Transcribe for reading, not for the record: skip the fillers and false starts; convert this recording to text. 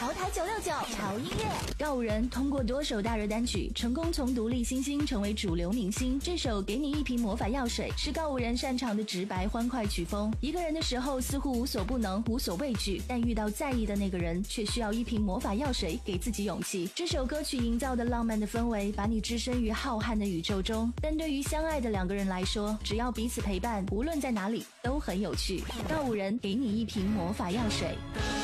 潮台969潮音乐。告五人通过多首大热单曲，成功从独立新星成为主流明星。这首《给你一瓶魔法药水》是告五人擅长的直白欢快曲风。一个人的时候似乎无所不能，无所畏惧，但遇到在意的那个人，却需要一瓶魔法药水给自己勇气。这首歌曲营造的浪漫的氛围，把你置身于浩瀚的宇宙中。但对于相爱的两个人来说，只要彼此陪伴，无论在哪里都很有趣。告五人给你一瓶魔法药水。